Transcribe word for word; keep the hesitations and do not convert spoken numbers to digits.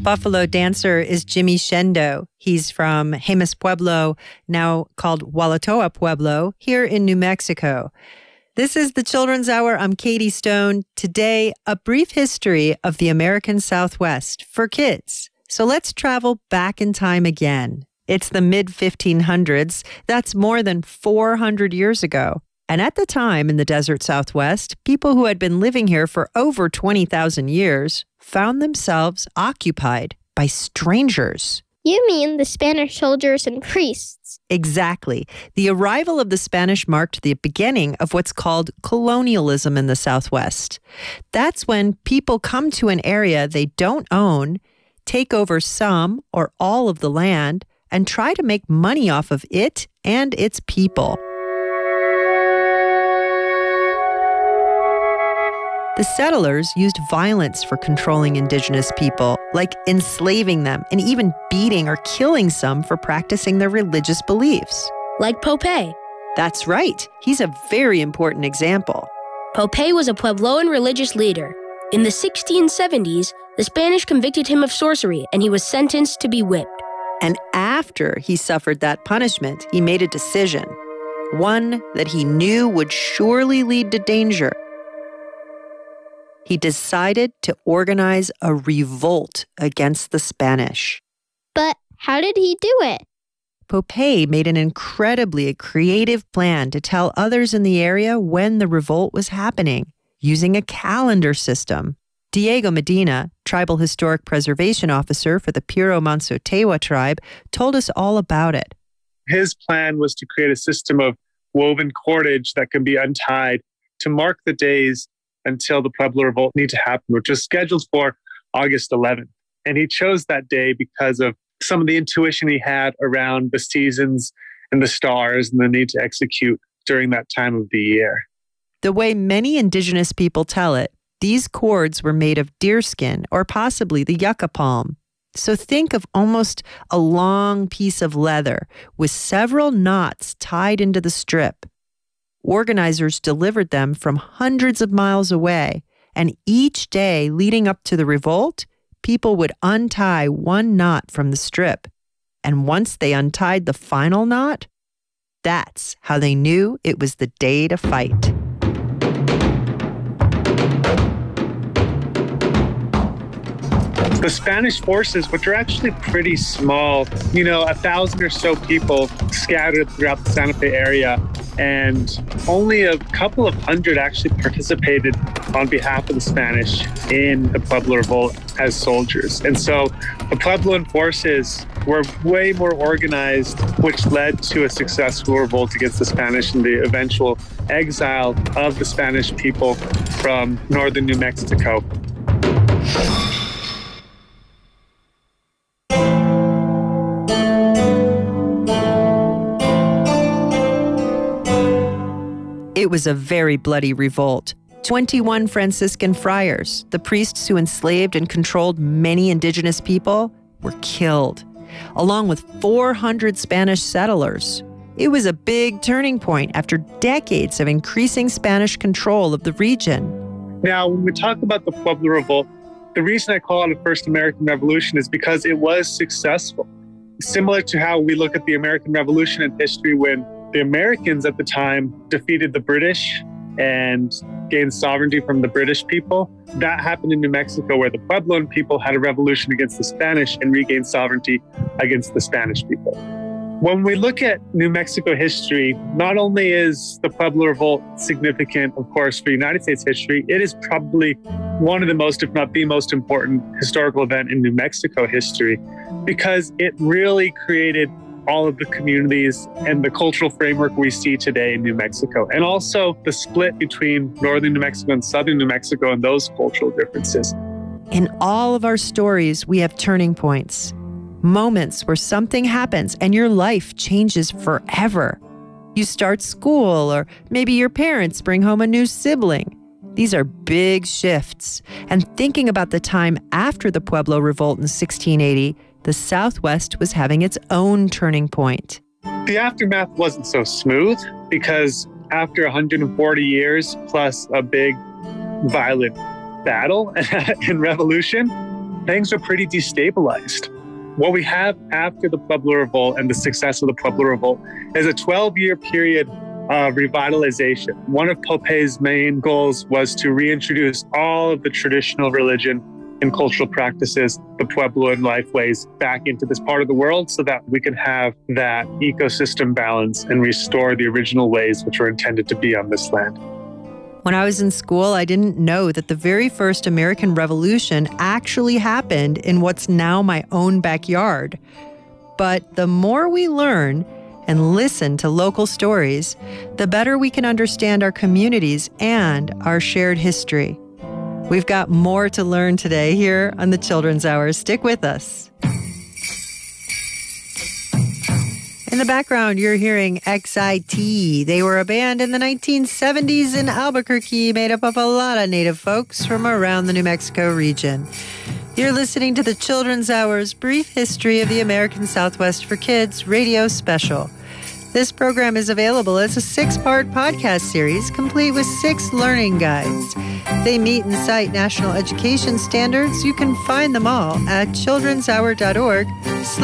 Buffalo dancer is Jimmy Shendo. He's from Jemez Pueblo, now called Walatoa Pueblo, here in New Mexico. This is the Children's Hour. I'm Katie Stone. Today, a brief history of the American Southwest for kids. So let's travel back in time again. It's the mid fifteen hundreds. That's more than four hundred years ago. And at the time in the desert Southwest, people who had been living here for over twenty thousand years found themselves occupied by strangers. You mean the Spanish soldiers and priests? Exactly. The arrival of the Spanish marked the beginning of what's called colonialism in the Southwest. That's when people come to an area they don't own, take over some or all of the land, and try to make money off of it and its people. The settlers used violence for controlling indigenous people, like enslaving them and even beating or killing some for practicing their religious beliefs. Like Popeye. That's right. He's a very important example. Popeye was a Puebloan religious leader. In the sixteen seventies, the Spanish convicted him of sorcery and he was sentenced to be whipped. And after he suffered that punishment, he made a decision, one that he knew would surely lead to danger. He decided to organize a revolt against the Spanish. But how did he do it? Popeye made an incredibly creative plan to tell others in the area when the revolt was happening, using a calendar system. Diego Medina, Tribal Historic Preservation Officer for the Piro Manso Tewa tribe, told us all about it. His plan was to create a system of woven cordage that can be untied to mark the days until the Pueblo Revolt need to happen, which was scheduled for August eleventh. And he chose that day because of some of the intuition he had around the seasons and the stars and the need to execute during that time of the year. The way many indigenous people tell it, these cords were made of deerskin or possibly the yucca palm. So think of almost a long piece of leather with several knots tied into the strip. Organizers delivered them from hundreds of miles away, and each day leading up to the revolt, people would untie one knot from the strip. And once they untied the final knot, that's how they knew it was the day to fight. The Spanish forces, which are actually pretty small, you know, a thousand or so people scattered throughout the Santa Fe area, and only a couple of hundred actually participated on behalf of the Spanish in the Pueblo Revolt as soldiers. And so the Puebloan forces were way more organized, which led to a successful revolt against the Spanish and the eventual exile of the Spanish people from northern New Mexico. It was a very bloody revolt. twenty-one Franciscan friars, the priests who enslaved and controlled many indigenous people, were killed, along with four hundred Spanish settlers. It was a big turning point after decades of increasing Spanish control of the region. Now, when we talk about the Pueblo Revolt, the reason I call it a first American Revolution is because it was successful. Similar to how we look at the American Revolution in history when the Americans at the time defeated the British and gained sovereignty from the British people. That happened in New Mexico, where the Puebloan people had a revolution against the Spanish and regained sovereignty against the Spanish people. When we look at New Mexico history, not only is the Pueblo Revolt significant, of course, for United States history, it is probably one of the most, if not the most important historical event in New Mexico history, because it really created all of the communities and the cultural framework we see today in New Mexico, and also the split between northern New Mexico and southern New Mexico and those cultural differences. In all of our stories, we have turning points, moments where something happens and your life changes forever. You start school, or maybe your parents bring home a new sibling. These are big shifts. And thinking about the time after the Pueblo Revolt in sixteen eighty, the Southwest was having its own turning point. The aftermath wasn't so smooth because after one hundred forty years plus a big violent battle and revolution, things are pretty destabilized. What we have after the Pueblo Revolt and the success of the Pueblo Revolt is a twelve-year period of revitalization. One of Popé's main goals was to reintroduce all of the traditional religion and cultural practices, the Puebloan lifeways, back into this part of the world so that we can have that ecosystem balance and restore the original ways which were intended to be on this land. When I was in school, I didn't know that the very first American Revolution actually happened in what's now my own backyard. But the more we learn and listen to local stories, the better we can understand our communities and our shared history. We've got more to learn today here on the Children's Hour. Stick with us. In the background, you're hearing X I T. They were a band in the nineteen seventies in Albuquerque, made up of a lot of Native folks from around the New Mexico region. You're listening to the Children's Hour's Brief History of the American Southwest for Kids radio special. This program is available as a six-part podcast series, complete with six learning guides. They meet and cite national education standards. You can find them all at children's hour dot org